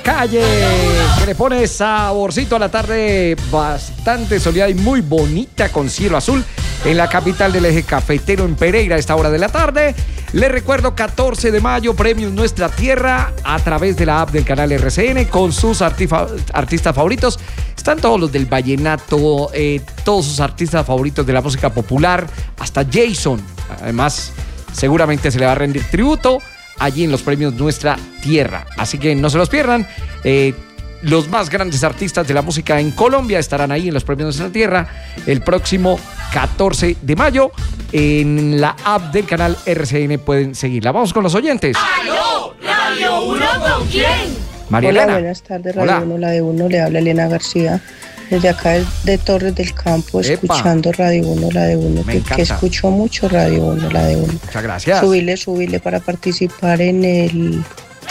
calle, que le pone saborcito a la tarde bastante soleada y muy bonita con cielo azul en la capital del eje cafetero en Pereira a esta hora de la tarde. Les recuerdo, 14 de mayo, Premios Nuestra Tierra a través de la app del canal RCN con sus artistas favoritos. Están todos los del vallenato, todos sus artistas favoritos de la música popular, hasta Jason. Además, seguramente se le va a rendir tributo allí en los Premios Nuestra Tierra. Así que no se los pierdan. Los más grandes artistas de la música en Colombia estarán ahí en los Premios Nuestra Tierra el próximo 14 de mayo. En la app del canal RCN pueden seguirla. Vamos con los oyentes. ¡Aló! ¿Radio 1 con quién? María Hola, Elena. buenas tardes, Radio Hola. 1, la de 1, le habla Elena García. Desde acá de Torres del Campo, Epa. escuchando Radio 1, la de 1, Me que encanta. escucho mucho Radio 1, la de 1. Muchas gracias. Subile para participar en el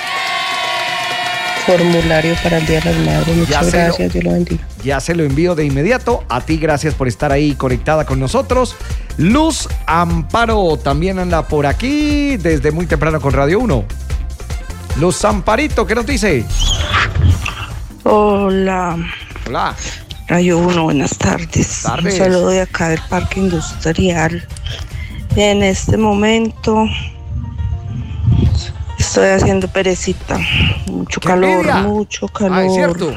formulario para el Día de las Madres. Muchas gracias, Dios lo bendiga. Ya se lo envío de inmediato. A ti, gracias por estar ahí conectada con nosotros. Luz Amparo también anda por aquí desde muy temprano con Radio 1. Luz Amparito, ¿qué nos dice? Hola, Hola. Radio 1, buenas tardes. Tardes. Un saludo de acá del Parque Industrial. En este momento estoy haciendo perecita. Mucho ¡Qué calor, envidia! mucho calor. Ah, es cierto.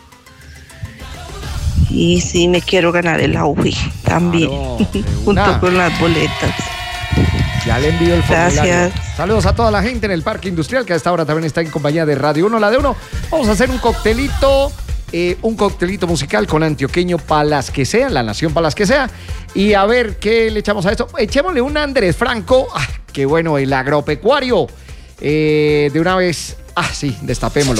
Y sí, me quiero ganar el AUFI también, Claro, de una. junto con las boletas. Ya le envío el formulario. Gracias. Saludos a toda la gente en el Parque Industrial, que a esta hora también está en compañía de Radio 1, la de 1. Vamos a hacer un coctelito musical con antioqueño para las que sean, la nación para las que sea. Y a ver qué le echamos a esto. Echémosle un Andrés Franco. ¡Ah, qué bueno! El agropecuario. De una vez. Ah, sí, destapémoslo.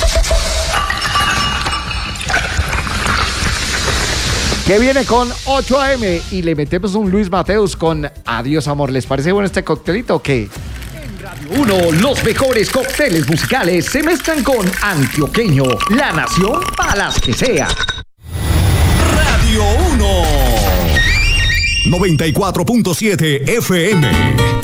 Que viene con 8 AM y le metemos un Luis Mateus con Adiós Amor. ¿Les parece bueno este coctelito o qué? En Radio 1, los mejores cócteles musicales se mezclan con antioqueño, la nación para las que sea. Radio 1 94.7 FM.